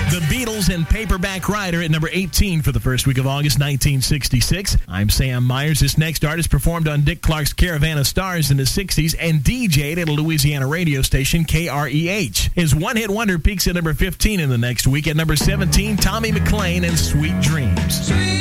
The Beatles and Paperback Writer at number 18 for the first week of August 1966. I'm Sam Myers. This next artist performed on Dick Clark's Caravan of Stars in the 60s and DJ'd at a Louisiana radio station, KREH. His one-hit wonder peaks at number 15 in the next week. At number 17, Tommy McLean and Sweet Dreams.